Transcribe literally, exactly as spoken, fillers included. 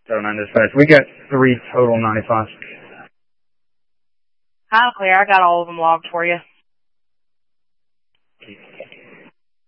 seven nine dispatch. We got three total ninety-five. Hi, Claire. I got all of them logged for you.